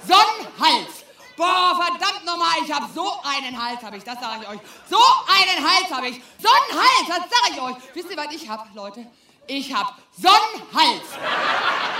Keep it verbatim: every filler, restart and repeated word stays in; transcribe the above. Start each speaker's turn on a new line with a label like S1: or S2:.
S1: So einen Hals. Boah, verdammt nochmal, ich hab so einen Hals, hab ich, das sage ich euch. So einen Hals hab ich. So einen Hals, das sage ich euch. Wisst ihr, was ich hab, Leute? Ich hab so einen Hals.